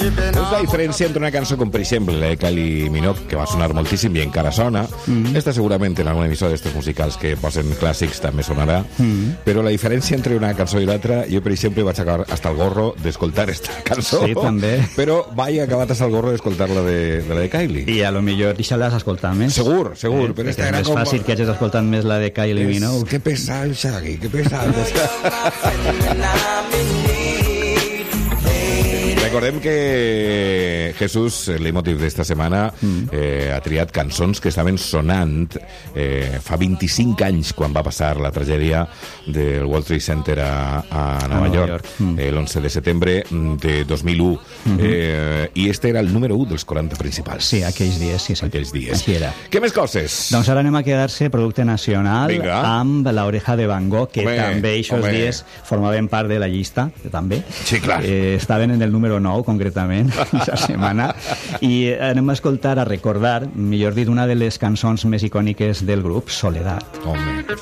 És la diferència entre una cançó com, per exemple, la de Kylie Minogue, que va sonar moltíssim i encara sona. Esta segurament en alguna emissora d'estos musicals que posen clàssics també sonarà. Però la diferència entre una cançó i l'altra, jo, per exemple, vaig acabar hasta el gorro d'escoltar esta cançó. Sí, també. Però vaig acabat hasta el gorro d'escoltar la de Kylie. I a lo millor deixa-les escoltar més. Segur, però esta era és com... fàcil que hagis escoltat més la de Kylie Minogue. Que pesado el Shaggy, que pesado. Recordem que Jesús, el leitmotiv d'esta setmana, ha triat cançons que estaven sonant fa 25 anys, quan va passar la tragèdia del World Trade Center a Nova York, l'11 de setembre de 2001. I este era el número 1 dels 40 principals. Sí, aquells dies, sí. Aquells dies. Així era. Què més coses? Doncs ara anem a quedar-se producte nacional. Vinga. Amb La Oreja de Van Gogh, que també aquests dies formaven part de la llista, també. Sí, clar. Estaven en el número 9, concretament, aquesta setmana. I anem a escoltar, a recordar, millor dit, una de les cançons més icòniques del grup, Soledad. Home,